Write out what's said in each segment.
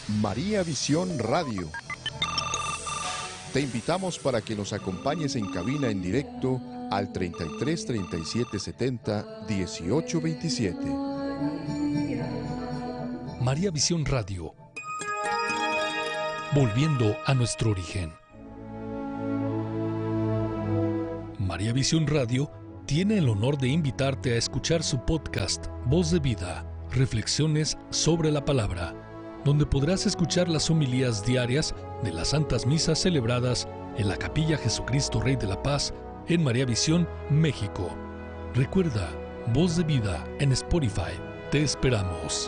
María Visión Radio. Te invitamos para que nos acompañes en cabina en directo al 33 37 70 18 27. María Visión Radio. Volviendo a nuestro origen. María Visión Radio tiene el honor de invitarte a escuchar su podcast Voz de Vida, Reflexiones sobre la Palabra, donde podrás escuchar las homilías diarias de las santas misas celebradas en la Capilla Jesucristo Rey de la Paz en María Visión, México. Recuerda, Voz de Vida en Spotify. Te esperamos.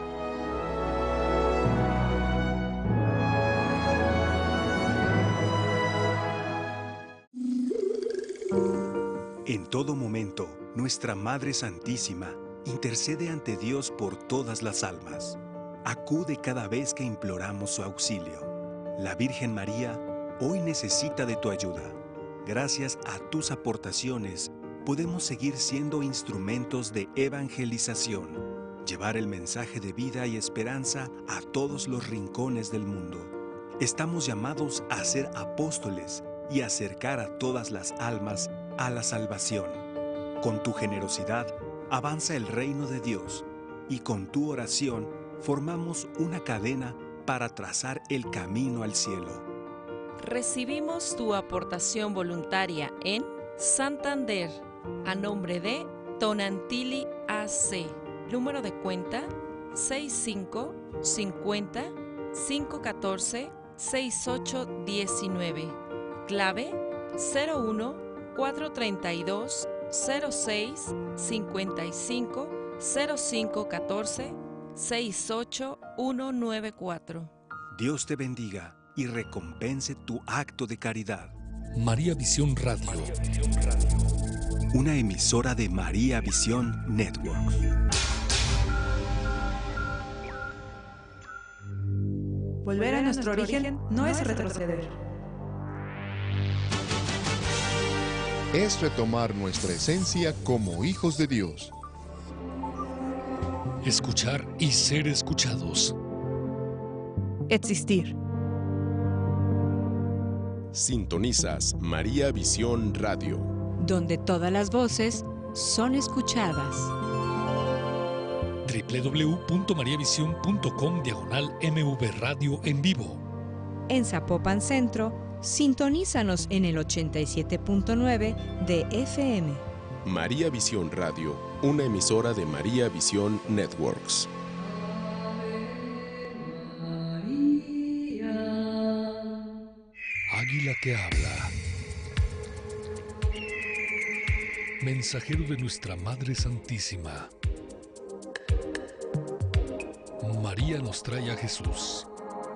En todo momento, nuestra Madre Santísima intercede ante Dios por todas las almas. Acude cada vez que imploramos su auxilio. La Virgen María hoy necesita de tu ayuda. Gracias a tus aportaciones, podemos seguir siendo instrumentos de evangelización, llevar el mensaje de vida y esperanza a todos los rincones del mundo. Estamos llamados a ser apóstoles y acercar a todas las almas a la salvación. Con tu generosidad, avanza el reino de Dios y con tu oración, formamos una cadena para trazar el camino al cielo. Recibimos tu aportación voluntaria en Santander, a nombre de Tonantili AC. Número de cuenta 65 50 514 6819. Clave 01 432 06 55 0514 68194. Dios te bendiga y recompense tu acto de caridad. María Visión Radio. Una emisora de María Visión Network. Volver a nuestro origen no es retroceder. Es retomar nuestra esencia como hijos de Dios. Escuchar y ser escuchados. Existir. Sintonizas María Visión Radio, donde todas las voces son escuchadas. www.mariavision.com/MV Radio en vivo. En Zapopan Centro, sintonízanos en el 87.9 de FM. María Visión Radio, una emisora de María Visión Networks. Águila que habla. Mensajero de nuestra Madre Santísima. María nos trae a Jesús.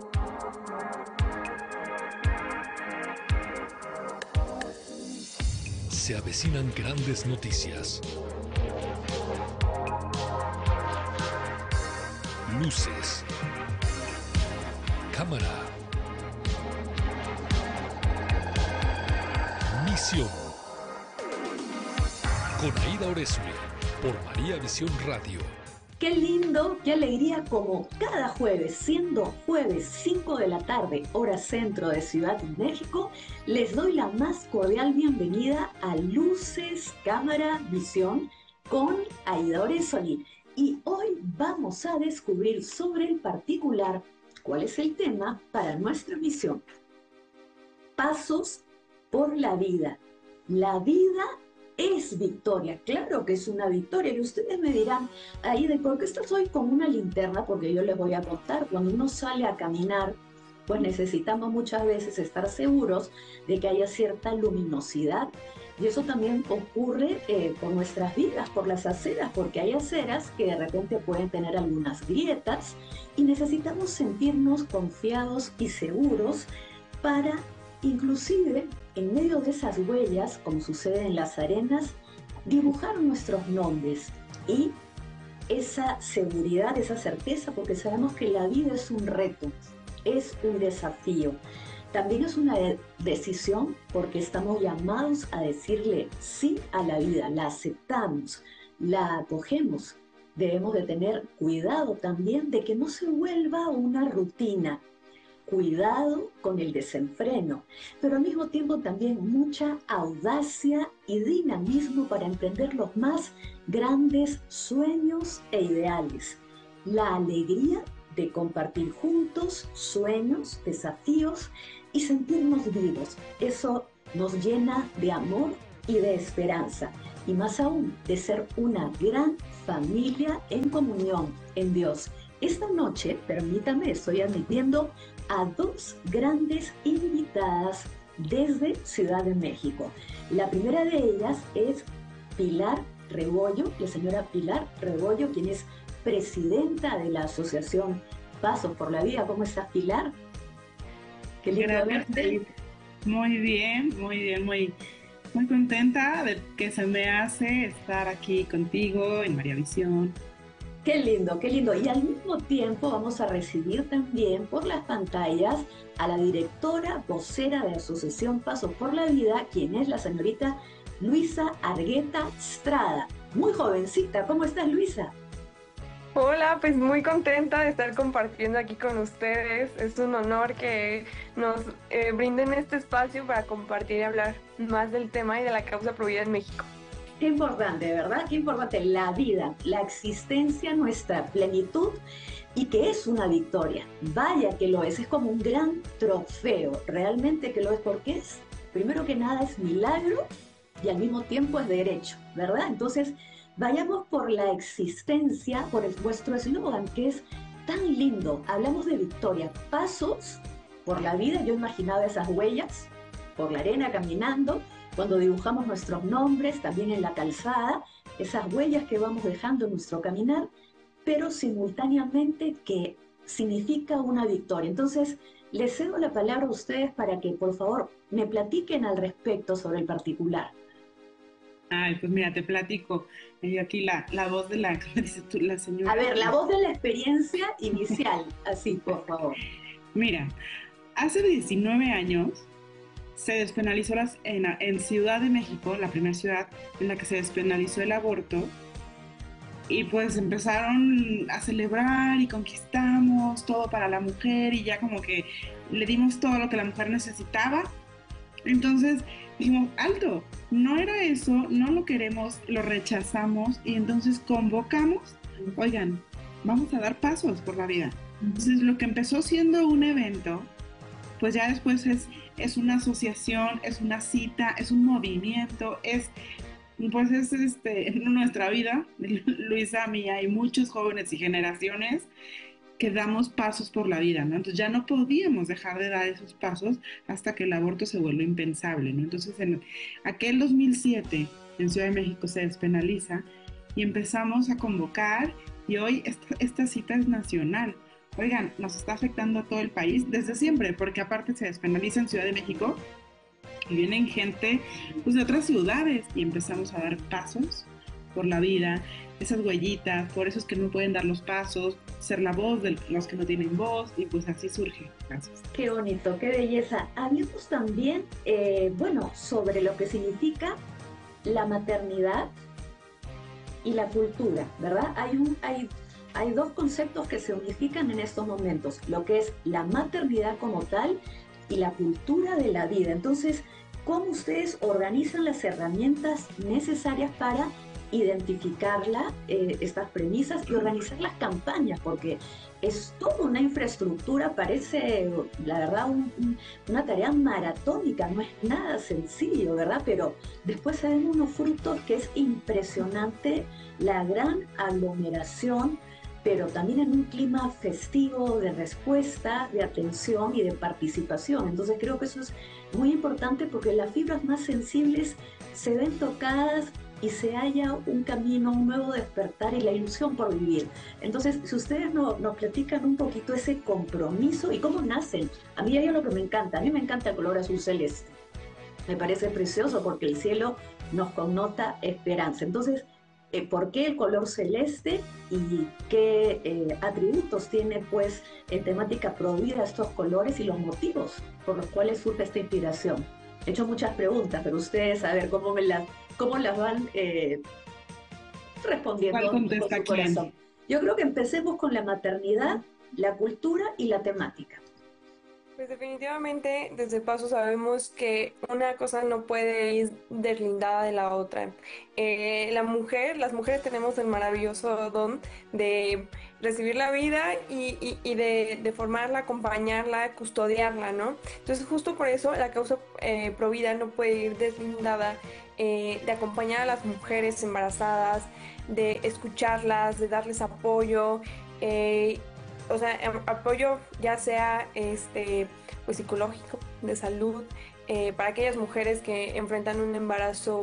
Se avecinan grandes noticias. Luces. Cámara. Misión. Con Aida Oresme, por María Visión Radio. Qué lindo, qué alegría, como cada jueves, siendo jueves 5 de la tarde, hora centro de Ciudad de México, les doy la más cordial bienvenida a Luces, Cámara, Visión con Aida Oresme. Y hoy vamos a descubrir sobre el particular cuál es el tema para nuestra misión. Pasos por la vida. La vida es victoria, claro que es una victoria. Y ustedes me dirán, ahí de por qué estás hoy con una linterna, porque yo les voy a contar, cuando uno sale a caminar, pues necesitamos muchas veces estar seguros de que haya cierta luminosidad. Y eso también ocurre por nuestras vidas, por las aceras, porque hay aceras que de repente pueden tener algunas grietas y necesitamos sentirnos confiados y seguros para, inclusive, en medio de esas huellas, como sucede en las arenas, dibujar nuestros nombres y esa seguridad, esa certeza, porque sabemos que la vida es un reto, es un desafío. También es una decisión porque estamos llamados a decirle sí a la vida, la aceptamos, la acogemos debemos de tener cuidado también de que no se vuelva una rutina. Cuidado con el desenfreno, pero al mismo tiempo también mucha audacia y dinamismo para emprender los más grandes sueños e ideales. La alegría de compartir juntos sueños, desafíos y sentirnos vivos. Eso nos llena de amor y de esperanza. Y más aún, de ser una gran familia en comunión en Dios. Esta noche, permítame, estoy admitiendo a dos grandes invitadas desde Ciudad de México. La primera de ellas es Pilar Rebollo, la señora Pilar Rebollo, quien es presidenta de la Asociación Pasos por la Vida. ¿Cómo estás, Pilar? Qué lindo verte. Muy bien, muy contenta de que se me hace estar aquí contigo en María Visión. Qué lindo, qué lindo. Y al mismo tiempo vamos a recibir también por las pantallas a la directora vocera de la Asociación Pasos por la Vida, quien es la señorita Luisa Argueta Strada. Muy jovencita. ¿Cómo estás, Luisa? Hola, pues muy contenta de estar compartiendo aquí con ustedes. Es un honor que nos brinden este espacio para compartir y hablar más del tema y de la causa Provida en México. Qué importante, ¿verdad? Qué importante la vida, la existencia, nuestra plenitud y que es una victoria. Vaya que lo es como un gran trofeo, realmente que lo es porque es, primero que nada, es milagro y al mismo tiempo es derecho, ¿verdad? Entonces, vayamos por la existencia, por vuestro eslogan que es tan lindo. Hablamos de victoria, pasos por la vida. Yo imaginaba esas huellas por la arena caminando, cuando dibujamos nuestros nombres también en la calzada, esas huellas que vamos dejando en nuestro caminar, pero simultáneamente que significa una victoria. Entonces, les cedo la palabra a ustedes para que, por favor, me platiquen al respecto sobre el particular. Ay, pues mira, te platico. Yo aquí la voz de la, ¿cómo dices tú, la señora? A ver, la voz de la experiencia inicial, así, por favor. Mira, hace 19 años se despenalizó en Ciudad de México, la primera ciudad en la que se despenalizó el aborto, y pues empezaron a celebrar y conquistamos todo para la mujer y ya como que le dimos todo lo que la mujer necesitaba. Entonces dijimos, alto, no era eso, no lo queremos, lo rechazamos y entonces convocamos, oigan, vamos a dar pasos por la vida. Entonces lo que empezó siendo un evento, pues ya después es una asociación, es una cita, es un movimiento, es nuestra vida, Luisa, mía y muchos jóvenes y generaciones que damos pasos por la vida, ¿no? Entonces ya no podíamos dejar de dar esos pasos hasta que el aborto se vuelve impensable, ¿no? Entonces en aquel 2007 en Ciudad de México se despenaliza y empezamos a convocar y hoy esta cita es nacional. Oigan, nos está afectando a todo el país desde siempre, porque aparte se despenaliza en Ciudad de México y vienen gente pues, de otras ciudades y empezamos a dar pasos por la vida, esas huellitas, por esos que no pueden dar los pasos, ser la voz de los que no tienen voz y pues así surge. Gracias. Qué bonito, qué belleza. Hablemos también, sobre lo que significa la maternidad y la cultura, ¿verdad? Hay dos conceptos que se unifican en estos momentos, lo que es la maternidad como tal y la cultura de la vida. Entonces, ¿cómo ustedes organizan las herramientas necesarias para identificarla, estas premisas y organizar las campañas? Porque es toda una infraestructura, parece, la verdad, una tarea maratónica, no es nada sencillo, ¿verdad? Pero después se ven unos frutos que es impresionante, la gran aglomeración, pero también en un clima festivo de respuesta, de atención y de participación. Entonces creo que eso es muy importante porque las fibras más sensibles se ven tocadas y se halla un camino, un nuevo despertar y la ilusión por vivir. Entonces, si ustedes nos platican un poquito ese compromiso y cómo nacen. A mí hay algo que me encanta, a mí me encanta el color azul celeste. Me parece precioso porque el cielo nos connota esperanza. Entonces, ¿por qué el color celeste y qué atributos tiene pues en temática Provida estos colores y los motivos por los cuales surge esta inspiración? He hecho muchas preguntas, pero ustedes a ver cómo las van respondiendo ¿Cuál con contesta su quién? corazón. Yo creo que empecemos con la maternidad, la cultura y la temática. Pues definitivamente desde Paso sabemos que una cosa no puede ir deslindada de la otra. Las mujeres tenemos el maravilloso don de recibir la vida y de formarla, acompañarla, custodiarla, ¿no? Entonces justo por eso la causa Provida no puede ir deslindada de acompañar a las mujeres embarazadas, de escucharlas, de darles apoyo. O sea, apoyo ya sea pues psicológico, de salud, para aquellas mujeres que enfrentan un embarazo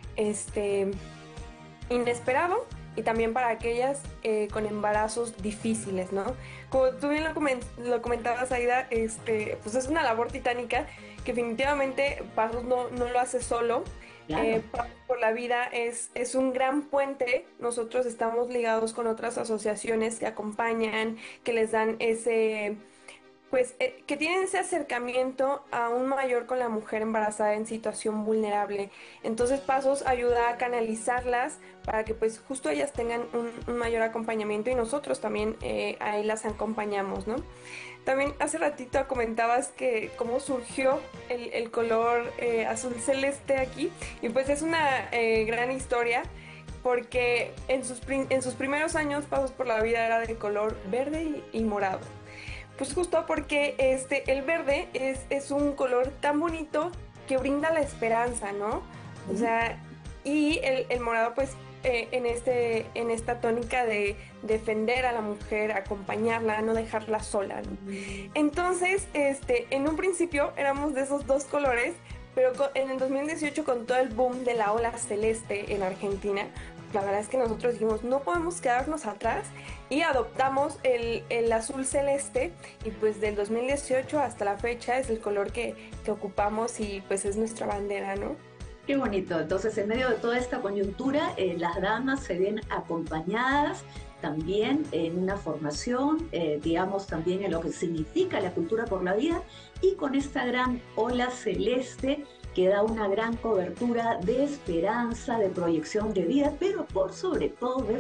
inesperado y también para aquellas con embarazos difíciles, ¿no? Como tú bien lo comentabas, Aida, pues es una labor titánica que definitivamente Pasos no lo hace solo. Claro. Pasos por la Vida es un gran puente. Nosotros estamos ligados con otras asociaciones que acompañan, que les dan ese, pues, que tienen ese acercamiento aún mayor con la mujer embarazada en situación vulnerable. Entonces Pasos ayuda a canalizarlas para que pues justo ellas tengan un mayor acompañamiento y nosotros también ahí las acompañamos, ¿no? También hace ratito comentabas que cómo surgió el color azul celeste aquí, y pues es una gran historia porque en sus primeros años Pasos por la Vida era de color verde y morado. Pues justo porque el verde es un color tan bonito que brinda la esperanza, ¿no? O sea, y el morado pues en esta tónica de defender a la mujer, acompañarla, no dejarla sola, ¿no? Entonces, en un principio éramos de esos dos colores, pero en el 2018 con todo el boom de la ola celeste en Argentina, la verdad es que nosotros dijimos, no podemos quedarnos atrás y adoptamos el azul celeste y pues del 2018 hasta la fecha es el color que ocupamos y pues es nuestra bandera, ¿no? Qué bonito. Entonces, en medio de toda esta coyuntura, las damas se ven acompañadas también en una formación, digamos también en lo que significa la cultura por la vida y con esta gran ola celeste que da una gran cobertura de esperanza, de proyección de vida, pero por sobre todo de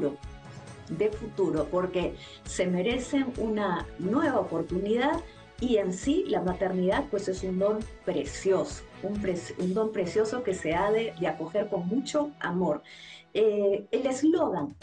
futuro, porque se merecen una nueva oportunidad y en sí la maternidad pues es un don precioso, un don precioso que se ha de acoger con mucho amor. El eslogan,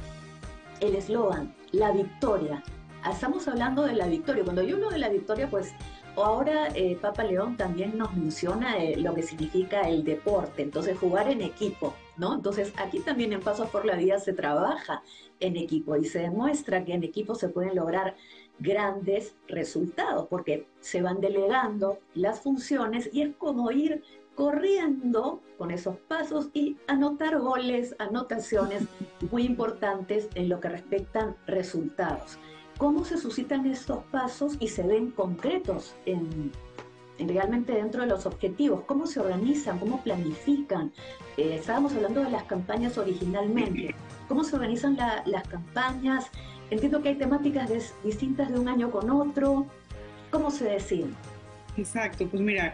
la victoria. Estamos hablando de la victoria. Cuando yo hablo de la victoria, pues ahora Papa León también nos menciona lo que significa el deporte, entonces jugar en equipo, ¿no? Entonces aquí también en Pasos por la Vida se trabaja en equipo y se demuestra que en equipo se pueden lograr grandes resultados porque se van delegando las funciones y es como ir corriendo con esos pasos y anotar goles, anotaciones muy importantes en lo que respectan resultados. ¿Cómo se suscitan estos pasos y se ven concretos realmente dentro de los objetivos? ¿Cómo se organizan? ¿Cómo planifican? Estábamos hablando de las campañas originalmente. ¿Cómo se organizan las campañas? Entiendo que hay temáticas distintas de un año con otro. ¿Cómo se decide? Exacto, pues mira,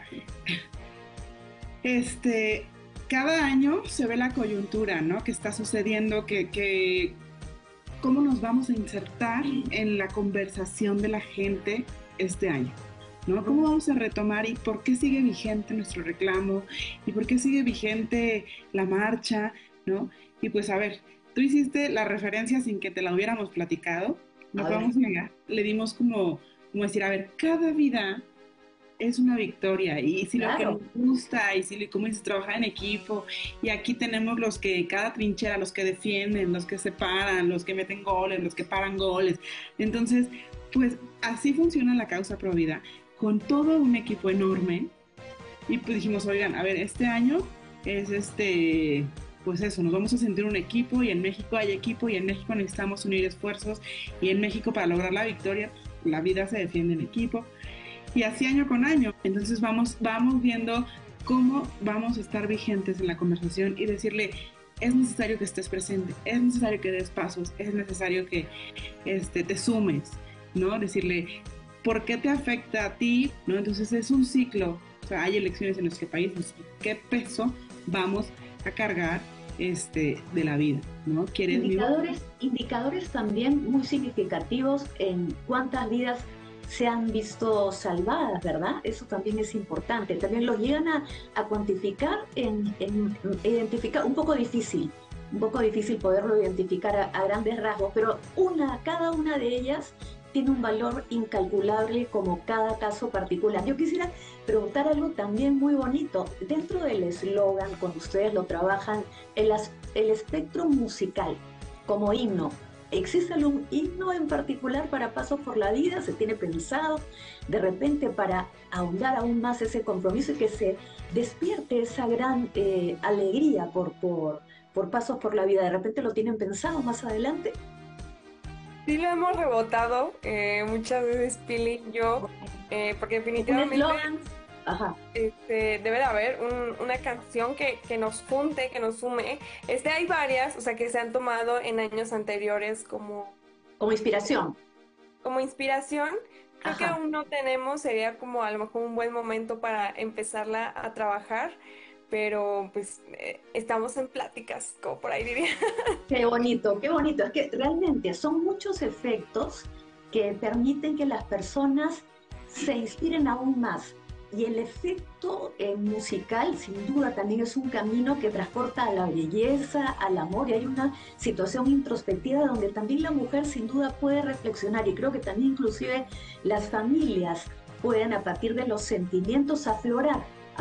cada año se ve la coyuntura, ¿no? Que está sucediendo, que cómo nos vamos a insertar en la conversación de la gente este año, ¿no? ¿Cómo vamos a retomar y por qué sigue vigente nuestro reclamo y por qué sigue vigente la marcha, ¿no? Y pues a ver, tú hiciste la referencia sin que te la hubiéramos platicado, no podemos negar, le dimos como decir, a ver, cada vida es una victoria y si claro. Lo que nos gusta y si como dices, trabajar en equipo y aquí tenemos los que, cada trinchera, los que defienden, los que separan, los que meten goles, los que paran goles, entonces pues así funciona la causa Provida, con todo un equipo enorme y pues dijimos, oigan, a ver, este año es pues eso, nos vamos a sentir un equipo y en México hay equipo y en México necesitamos unir esfuerzos y en México para lograr la victoria, la vida se defiende en equipo. Y así año con año. Entonces vamos viendo cómo vamos a estar vigentes en la conversación y decirle, es necesario que estés presente, es necesario que des pasos, es necesario que te sumes, ¿no? Decirle, ¿por qué te afecta a ti? ¿No? Entonces es un ciclo. O sea, hay elecciones en nuestro país, ¿qué peso vamos a cargar de la vida, ¿no? Indicadores también muy significativos en cuántas vidas se han visto salvadas, ¿verdad? Eso también es importante. También los llegan a cuantificar en identificar, un poco difícil poderlo identificar a grandes rasgos, pero cada una de ellas tiene un valor incalculable como cada caso particular. Yo quisiera preguntar algo también muy bonito. Dentro del eslogan, cuando ustedes lo trabajan, el espectro musical como himno, ¿existe algún himno en particular para Pasos por la Vida? ¿Se tiene pensado de repente para ahondar aún más ese compromiso y que se despierte esa gran alegría por Pasos por la Vida? ¿De repente lo tienen pensado más adelante? Sí, lo hemos rebotado muchas veces, Pili y yo, porque definitivamente debe de haber una canción que nos junte, que nos sume. Hay varias, o sea, que se han tomado en años anteriores como inspiración. Como inspiración. Creo que aún no tenemos, sería como a lo mejor un buen momento para empezarla a trabajar. Pero pues estamos en pláticas, como por ahí diría. Qué bonito, qué bonito. Es que realmente son muchos efectos que permiten que las personas se inspiren aún más. Y el efecto musical, sin duda, también es un camino que transporta a la belleza, al amor. Y hay una situación introspectiva donde también la mujer, sin duda, puede reflexionar. Y creo que también inclusive las familias pueden, a partir de los sentimientos, aflorar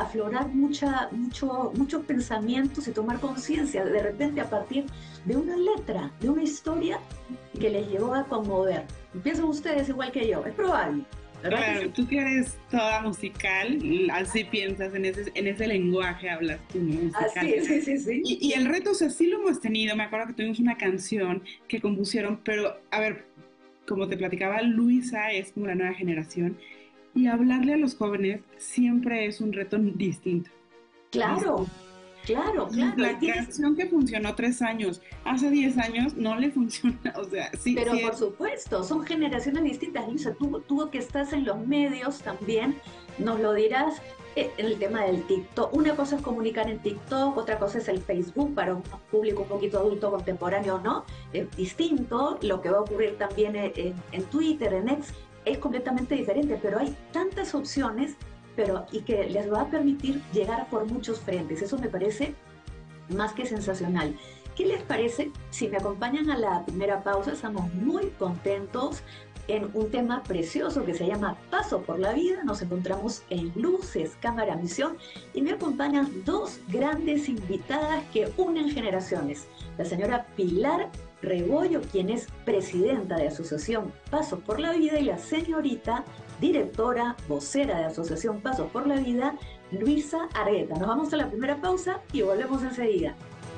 muchos pensamientos y tomar conciencia de repente a partir de una letra, de una historia que les llevó a conmover. Piensan ustedes igual que yo, es probable. Claro, sí. Tú que eres toda musical, así piensas, en ese lenguaje hablas tú, ¿no? Musical. Así, sí. Y el reto, o sea, sí lo hemos tenido. Me acuerdo que tuvimos una canción que compusieron, pero, a ver, como te platicaba, Luisa es como la nueva generación. Y hablarle a los jóvenes siempre es un reto distinto. Claro. La canción que funcionó 3 años, hace 10 años no le funciona, o sea, sí. Pero sí por supuesto, son generaciones distintas. Luisa, tú que estás en los medios también, nos lo dirás en el tema del TikTok. Una cosa es comunicar en TikTok, otra cosa es el Facebook para un público un poquito adulto contemporáneo, ¿no? Es distinto. Lo que va a ocurrir también en Twitter, en X, es completamente diferente, pero hay tantas opciones y que les va a permitir llegar por muchos frentes. Eso me parece más que sensacional. ¿Qué les parece si me acompañan a la primera pausa? Estamos muy contentos en un tema precioso que se llama Paso por la Vida. Nos encontramos en Luces, Cámara, Misión y me acompañan 2 grandes invitadas que unen generaciones. La señora Pilar Rebollo, quien es presidenta de Asociación Pasos por la Vida, y la señorita directora, vocera de Asociación Pasos por la Vida, Luisa Argueta. Nos vamos a la primera pausa y volvemos enseguida.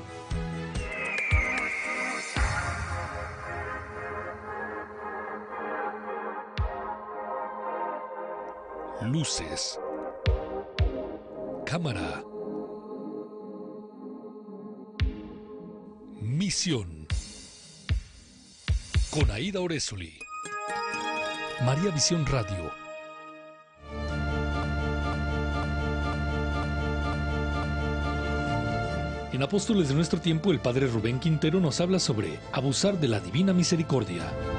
Luces, cámara, misión. Con Aida Orezoli. María Visión Radio. En Apóstoles de nuestro tiempo, el padre Rubén Quintero nos habla sobre abusar de la divina misericordia.